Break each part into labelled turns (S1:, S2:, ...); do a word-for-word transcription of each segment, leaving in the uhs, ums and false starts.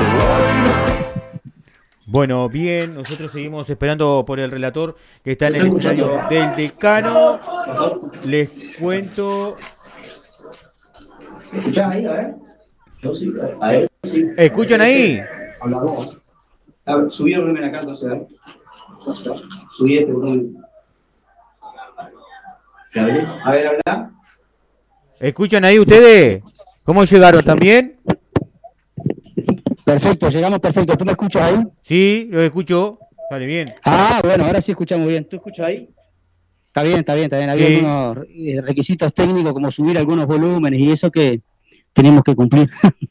S1: Bueno, bien, nosotros seguimos esperando por el relator que está en el escenario del decano. Les cuento...
S2: ¿Escuchás ahí? A ver. Yo sí, a ver. Sí.
S1: ¿Escuchan ahí?
S2: Hablamos. A ver, subí el volumen acá, entonces, a ver. Subí este volumen. A ver, habla.
S1: ¿Escuchan ahí ustedes? ¿Cómo llegaron también?
S3: Perfecto, llegamos perfecto. ¿Tú me escuchas ahí?
S1: Sí, lo escucho. Sale bien.
S3: Ah, bueno, ahora sí escuchamos bien. ¿Tú escuchas ahí? Está bien, está bien, está bien. Había
S1: Sí.
S3: algunos requisitos técnicos como subir algunos volúmenes y eso que tenemos que cumplir.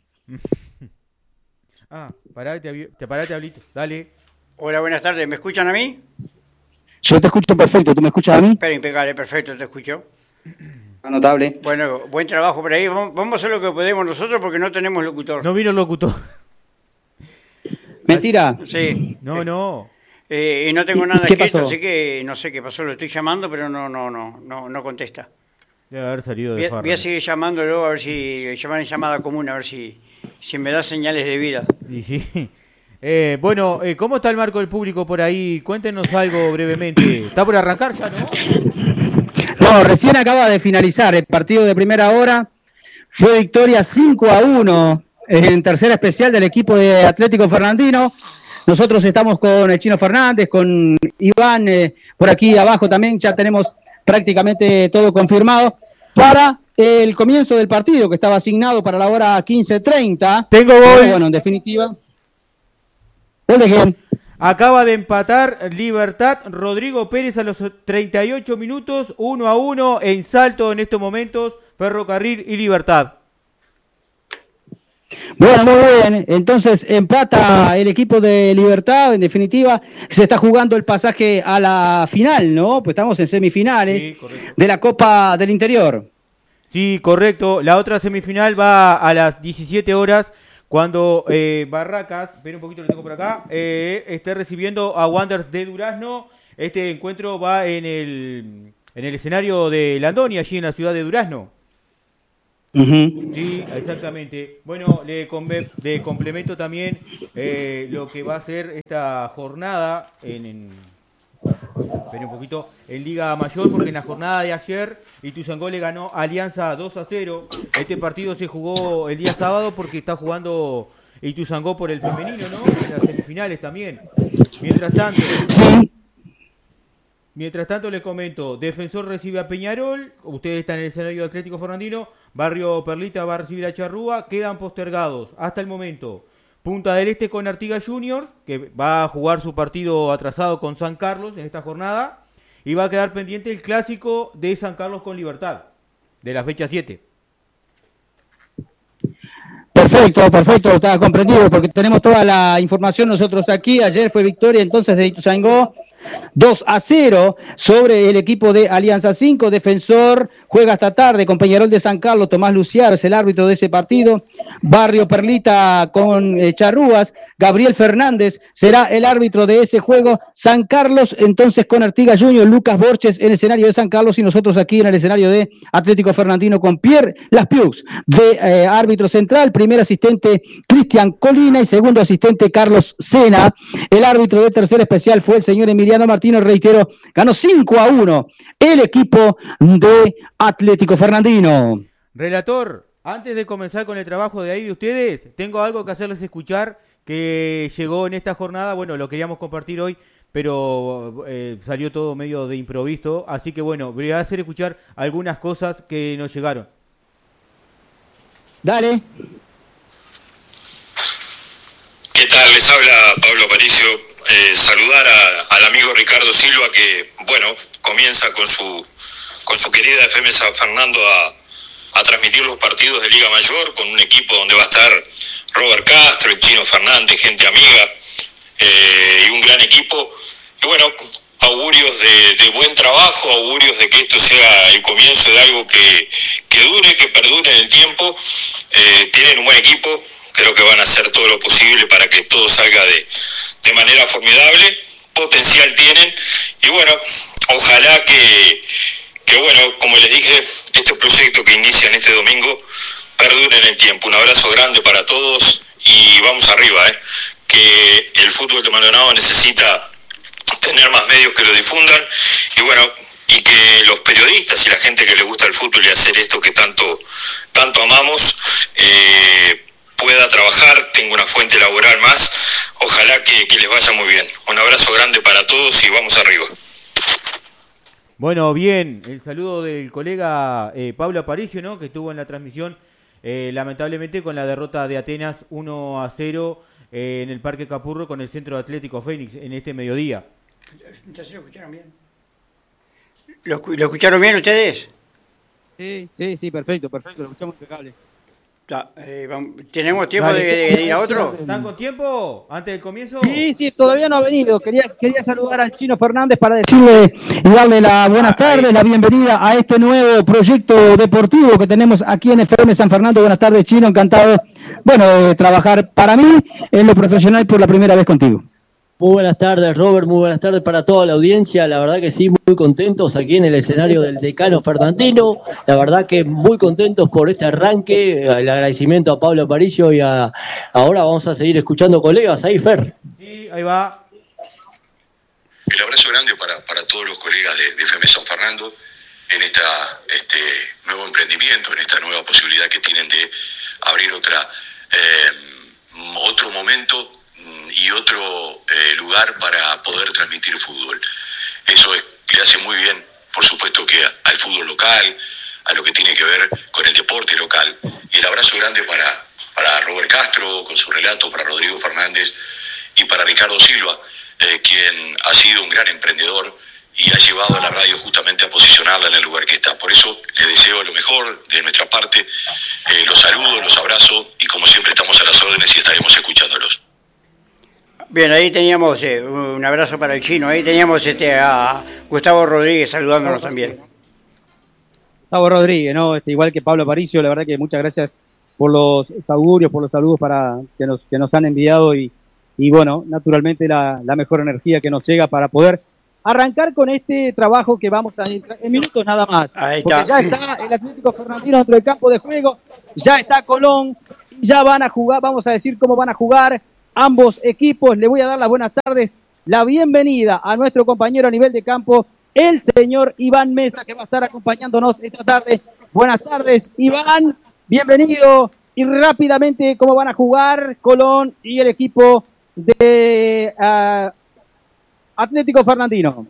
S1: Ah, parate, te parate, Ablito. Dale.
S4: Hola, buenas tardes. ¿Me escuchan a mí?
S3: Yo te escucho perfecto. ¿Tú me escuchas a mí?
S4: Pero impecable, perfecto, te escucho.
S3: Notable.
S4: Bueno, buen trabajo por ahí. Vamos, vamos a hacer lo que podemos nosotros porque no tenemos locutor.
S1: No vino el locutor.
S3: Mentira.
S4: Sí.
S1: No, no.
S4: Eh, y no tengo nada
S3: ¿Qué
S4: escrito,
S3: pasó?
S4: así que no sé qué pasó. Lo estoy llamando, pero no, no, no, no, no contesta.
S1: Debe haber salido
S4: Voy
S1: de
S4: a,
S1: farra.
S4: voy a seguir llamándolo a ver si llamar en llamada común, a ver si, si me da señales de vida.
S1: Y sí. Eh, bueno, eh, ¿cómo está el marco del público por ahí? Cuéntenos algo brevemente. ¿Está por arrancar ya, no?
S3: No, recién acaba de finalizar el partido de primera hora. Fue victoria cinco a uno en tercera especial del equipo de Atlético Fernandino. Nosotros estamos con el Chino Fernández, con Iván, eh, por aquí abajo también. Ya tenemos prácticamente todo confirmado para el comienzo del partido que estaba asignado para la hora quince treinta.
S1: Tengo gol.
S3: Pero bueno, en definitiva. ¿Gol de quién?
S1: Acaba de empatar Libertad Rodrigo Pérez a los treinta y ocho minutos, uno a uno en salto en estos momentos, Ferrocarril y Libertad.
S3: Bueno, muy bien. Entonces empata el equipo de Libertad. En definitiva, se está jugando el pasaje a la final, ¿no? Pues estamos en semifinales
S1: Sí, correcto.
S3: de la Copa del Interior.
S1: Sí, correcto. La otra semifinal va a las diecisiete horas cuando eh, Barracas, espera un poquito, lo tengo por acá, eh, esté recibiendo a Wanderers de Durazno. Este encuentro va en el, en el escenario de Landoni, allí en la ciudad de Durazno.
S3: Uh-huh.
S1: Sí, exactamente. Bueno, le, conve- le complemento también eh, lo que va a ser esta jornada en, en, espere un poquito, en Liga Mayor, porque en la jornada de ayer Ituzaingó le ganó a Alianza dos a cero. Este partido se jugó el día sábado porque está jugando Ituzaingó por el femenino, ¿no? En las semifinales también. Mientras tanto,
S3: Sí.
S1: mientras tanto les comento, Defensor recibe a Peñarol, ustedes están en el escenario de Atlético Fernandino, Barrio Perlita va a recibir a Charrúa, quedan postergados hasta el momento Punta del Este con Artigas Junior, que va a jugar su partido atrasado con San Carlos en esta jornada, y va a quedar pendiente el clásico de San Carlos con Libertad, de la fecha siete.
S3: Perfecto, perfecto, está comprendido porque tenemos toda la información nosotros aquí. Ayer fue victoria entonces de Ituzaingó dos a cero sobre el equipo de Alianza cinco. Defensor juega esta tarde con Peñarol de San Carlos. Tomás Luciaro es el árbitro de ese partido. Barrio Perlita con eh, Charrúas. Gabriel Fernández será el árbitro de ese juego. San Carlos entonces con Artigas Junior, Lucas Borges en el escenario de San Carlos y nosotros aquí en el escenario de Atlético Fernandino con Pierre Laspiux de eh, árbitro central. Primer asistente Cristian Colina y segundo asistente Carlos Sena. El árbitro de tercera especial fue el señor Emiliano Martínez. Reitero, ganó cinco a uno el equipo de Atlético Fernandino.
S1: Relator, antes de comenzar con el trabajo de ahí de ustedes, tengo algo que hacerles escuchar que llegó en esta jornada. Bueno, lo queríamos compartir hoy, pero eh, salió todo medio de improviso, así que bueno, voy a hacer escuchar algunas cosas que nos llegaron.
S3: Dale.
S5: ¿Qué tal? Les habla Pablo Aparicio. Eh, saludar a, al amigo Ricardo Silva que, bueno, comienza con su con su querida F M San Fernando a, a transmitir los partidos de Liga Mayor con un equipo donde va a estar Robert Castro, el Chino Fernández, gente amiga eh, y un gran equipo. Y bueno, augurios de, de buen trabajo, augurios de que esto sea el comienzo de algo que, que dure, que perdure en el tiempo. Eh, tienen un buen equipo, creo que van a hacer todo lo posible para que todo salga de, de manera formidable, potencial tienen, y bueno, ojalá que, que bueno, como les dije, este proyecto que inician este domingo perdure en el tiempo. Un abrazo grande para todos y vamos arriba, ¿eh? Que el fútbol de Maldonado necesita tener más medios que lo difundan, y bueno, y que los periodistas y la gente que le gusta el fútbol y hacer esto que tanto, tanto amamos, eh, pueda trabajar, tenga una fuente laboral más. Ojalá que, que les vaya muy bien. Un abrazo grande para todos y vamos arriba.
S1: Bueno, bien, el saludo del colega eh, Pablo Aparicio, ¿no? Que estuvo en la transmisión, eh, lamentablemente con la derrota de Atenas uno a cero eh, en el Parque Capurro con el Centro Atlético Fénix en este mediodía.
S4: ¿Entonces lo escucharon bien? ¿Lo, ¿Lo escucharon bien ustedes?
S3: Sí, sí, sí, perfecto, perfecto, lo escuchamos impecable.
S4: Ya, eh, vamos, ¿tenemos tiempo
S1: Dale,
S4: de, de ir a otro?
S1: ¿Están con tiempo antes del comienzo?
S3: Sí, sí, todavía no ha venido. Quería, quería saludar al Chino Fernández para decirle y darle la buenas tardes, la bienvenida a este nuevo proyecto deportivo que tenemos aquí en F M San Fernando. Buenas tardes, Chino, encantado, bueno, de trabajar para mí en lo profesional por la primera vez contigo.
S6: Muy buenas tardes, Robert, muy buenas tardes para toda la audiencia. La verdad que sí, muy contentos aquí en el escenario del Decano Fernandino. La verdad que muy contentos por este arranque. El agradecimiento a Pablo Aparicio y a, ahora vamos a seguir escuchando colegas. Ahí, Fer.
S1: Sí, ahí va.
S5: El abrazo grande para, para todos los colegas de, de F M San Fernando en esta, este nuevo emprendimiento, en esta nueva posibilidad que tienen de abrir otra, eh, otro momento y otro eh, lugar para poder transmitir fútbol. Eso es, le hace muy bien, por supuesto, que al fútbol local, a lo que tiene que ver con el deporte local. Y el abrazo grande para, para Robert Castro, con su relato, para Rodrigo Fernández y para Ricardo Silva, eh, quien ha sido un gran emprendedor y ha llevado a la radio justamente a posicionarla en el lugar que está. Por eso les deseo lo mejor de nuestra parte, eh, los saludo, los abrazo y como siempre estamos a las órdenes y estaremos escuchándolos.
S4: Bien, ahí teníamos eh, un abrazo para el Chino. Ahí teníamos este a Gustavo Rodríguez saludándonos también.
S3: Gustavo Rodríguez, ¿no? Este, igual que Pablo Aparicio, la verdad que muchas gracias por los augurios, por los saludos para que nos, que nos han enviado y, y bueno, naturalmente la, la mejor energía que nos llega para poder arrancar con este trabajo que vamos a entrar en minutos nada más.
S4: Ahí está.
S3: Porque ya está el Atlético Fernandino dentro del campo de juego, ya está Colón, ya van a jugar, vamos a decir cómo van a jugar ambos equipos. Le voy a dar las buenas tardes, la bienvenida a nuestro compañero a nivel de campo, el señor Iván Mesa, que va a estar acompañándonos esta tarde. Buenas tardes, Iván, bienvenido. Y rápidamente, ¿cómo van a jugar Colón y el equipo de uh, Atlético Fernandino?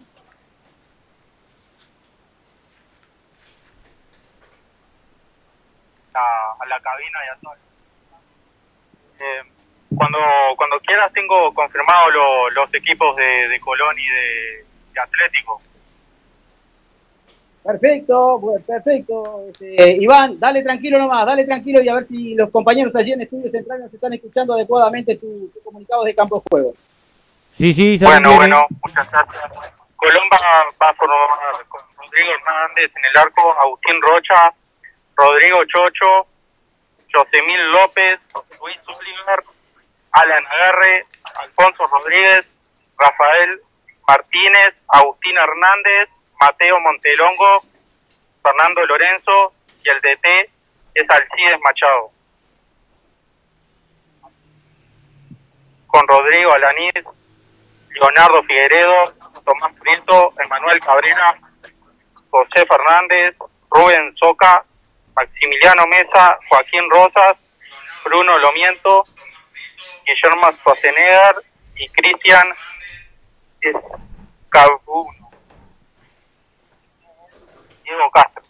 S7: A, a la cabina y a todo. Eh, Cuando cuando quieras tengo confirmado lo, los equipos de, de Colón y de, de Atlético.
S3: Perfecto, perfecto. Este, Iván, dale tranquilo nomás, dale tranquilo y a ver si los compañeros allí en Estudios Centrales nos están escuchando adecuadamente tus tu comunicados de campo de juego.
S1: Sí, sí,
S7: Bueno,
S1: bien,
S7: bueno,
S1: ¿eh?
S7: muchas gracias. Colón va, va a formar con Rodrigo Hernández en el arco, Agustín Rocha, Rodrigo Chocho, Josemil López, Luis Zuligar, Alan Agarre, Alfonso Rodríguez, Rafael Martínez, Agustín Hernández, Mateo Montelongo, Fernando Lorenzo y el D T es Alcides Machado. Con Rodrigo Alaniz, Leonardo Figueredo, Tomás Brito, Emanuel Cabrera, José Fernández, Rubén Soca, Maximiliano Mesa, Joaquín Rosas, Bruno Lomiento, Guillermo Schwarzenegger y Cristian Escabuno. Diego Castro.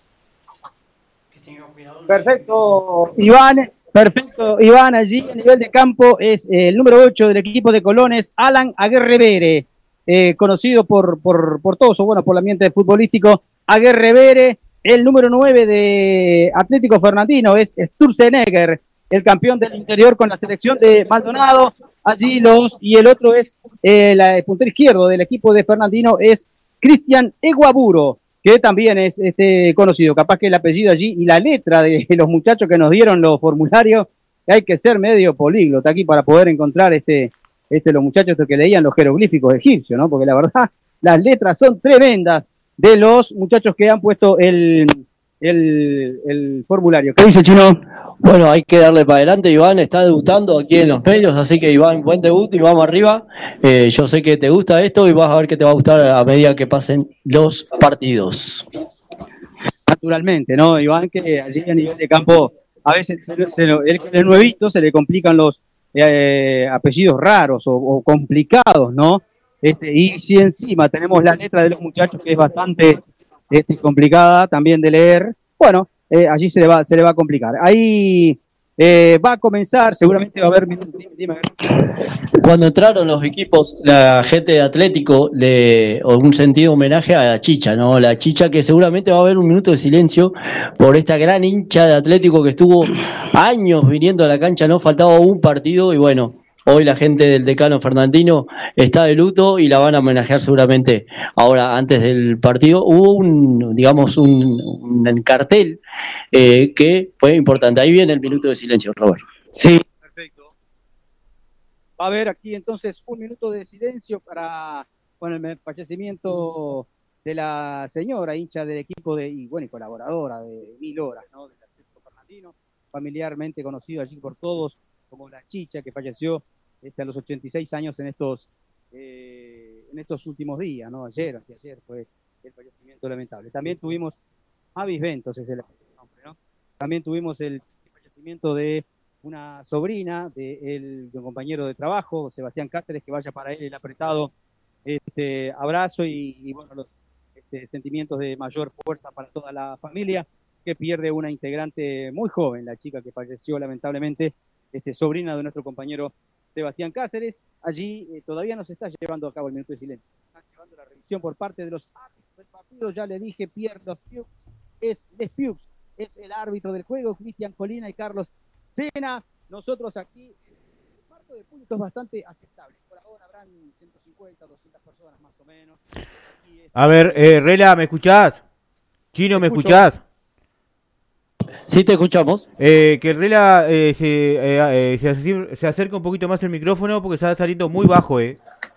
S3: Perfecto, Iván. Perfecto, Iván. Allí a nivel de campo es eh, el número ocho del equipo de Colones, Alan Aguerrevere, eh, conocido por, por, por todos, o bueno, por el ambiente futbolístico. Aguerrevere. El número nueve de Atlético Fernandino es Sturzenegger, el campeón del interior con la selección de Maldonado. Allí los, y el otro es eh, la, el puntero izquierdo del equipo de Fernandino es Cristian Eguaburo, que también es este conocido. Capaz que el apellido allí y la letra de los muchachos que nos dieron los formularios, hay que ser medio políglota aquí para poder encontrar este, este los muchachos que leían los jeroglíficos egipcios, ¿no? Porque la verdad, las letras son tremendas de los muchachos que han puesto el, el, el formulario. ¿Qué dice, Chino?
S6: Bueno, hay que darle para adelante. Iván está debutando aquí en los medios, así que Iván, buen debut y vamos arriba. Eh, yo sé que te gusta esto y vas a ver que te va a gustar a medida que pasen los partidos.
S3: Naturalmente, ¿no? Iván, que allí a nivel de campo, a veces se, se, el, el nuevito se le complican los eh, apellidos raros o, o complicados, ¿no? Este, y si encima tenemos la letra de los muchachos, que es bastante este, complicada también de leer, bueno, eh, allí se le, va, se le va a complicar. Ahí eh, va a comenzar, seguramente va a haber minutos. Dime, dime.
S6: Cuando entraron los equipos, la gente de Atlético, le, o un sentido homenaje a la Chicha, ¿no? La Chicha, que seguramente va a haber un minuto de silencio por esta gran hincha de Atlético que estuvo años viniendo a la cancha, no faltaba un partido y bueno, hoy la gente del Decano Fernandino está de luto y la van a homenajear seguramente ahora antes del partido. Hubo un, digamos, un, un cartel eh, que fue importante. Ahí viene el minuto de silencio, Robert.
S3: Sí, perfecto. Va a haber aquí entonces un minuto de silencio para bueno, el fallecimiento de la señora hincha del equipo de, y bueno, y colaboradora de Mil Horas, ¿no? Del Atlético Fernandino, familiarmente conocido allí por todos como la Chicha, que falleció este, a los ochenta y seis años en estos eh, en estos últimos días, ¿no? Ayer, ayer fue el fallecimiento lamentable. También tuvimos, Avis Ventos es el nombre, ¿no? También tuvimos el fallecimiento de una sobrina de, el, de un compañero de trabajo, Sebastián Cáceres, que vaya para él el apretado este, abrazo y, y bueno, los este, sentimientos de mayor fuerza para toda la familia, que pierde una integrante muy joven, la chica que falleció lamentablemente, este, sobrina de nuestro compañero Sebastián Cáceres. Allí eh, todavía no se está llevando a cabo el minuto de silencio. Están llevando la revisión por parte de los árbitros del partido. Ya le dije, Pierre Despiux es Despiux, es el árbitro del juego, Cristian Colina y Carlos Sena. Nosotros aquí, el marco de público es bastante aceptable. Por ahora habrán ciento cincuenta, doscientas personas más o menos. Aquí
S1: a ver, eh, Rela, ¿me escuchás? Chino, ¿me escuchás?
S6: Sí, te escuchamos.
S1: Eh, que Rela eh, se, eh, eh, se, acer- se acerca un poquito más el micrófono porque está saliendo muy bajo, eh.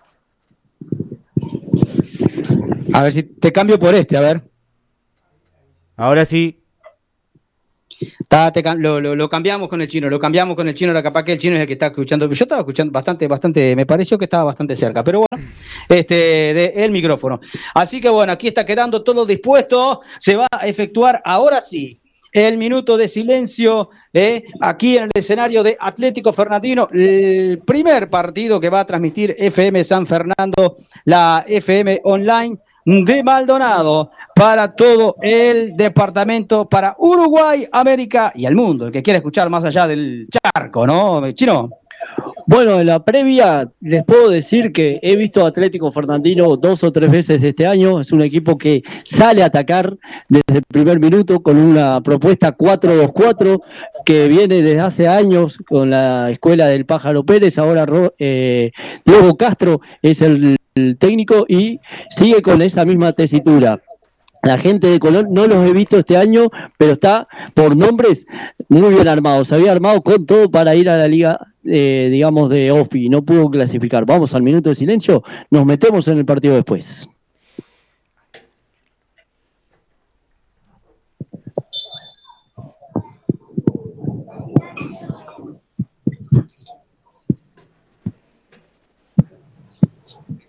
S3: A ver si te cambio por este, a ver.
S1: Ahora sí.
S3: Ta, te, lo, lo, lo cambiamos con el chino, lo cambiamos con el chino, ahora capaz que el chino es el que está escuchando. Yo estaba escuchando bastante, bastante, me pareció que estaba bastante cerca, pero bueno, este, de, el micrófono. Así que bueno, aquí está quedando todo dispuesto, se va a efectuar ahora sí el minuto de silencio eh, aquí en el escenario de Atlético Fernandino, el primer partido que va a transmitir F M San Fernando, la F M Online de Maldonado, para todo el departamento, para Uruguay, América y el mundo, el que quiera escuchar más allá del charco, ¿no, Chino?
S6: Bueno, en la previa les puedo decir que he visto a Atlético Fernandino dos o tres veces este año. Es un equipo que sale a atacar desde el primer minuto con una propuesta cuatro dos cuatro que viene desde hace años con la escuela del Pájaro Pérez. Ahora eh, Diego Castro es el, el técnico y sigue con esa misma tesitura. La gente de Colón no los he visto este año, pero está por nombres muy bien armado. Se había armado con todo para ir a la liga, eh, digamos, de O F I. No pudo clasificar. Vamos al minuto de silencio. Nos metemos en el partido después.